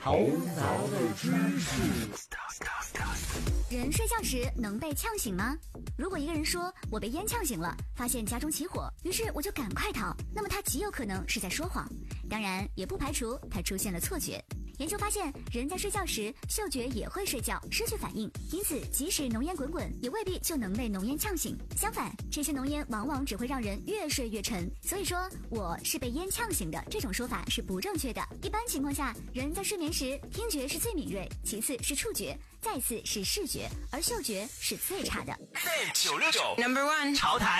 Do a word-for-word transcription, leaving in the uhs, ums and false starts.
头脑的知识。 人睡觉时能被呛醒吗？如果一个人说我被烟呛醒了，发现家中起火，于是我就赶快逃，那么他极有可能是在说谎，当然也不排除他出现了错觉。研究发现，人在睡觉时嗅觉也会睡觉，失去反应，因此即使浓烟滚滚，也未必就能被浓烟呛醒。相反，这些浓烟往往只会让人越睡越沉。所以说我是被烟呛醒的这种说法是不正确的。一般情况下，人在睡眠时，听觉是最敏锐，其次是触觉，再次是视觉，而嗅觉是最差的。 九六九 Number One 潮台。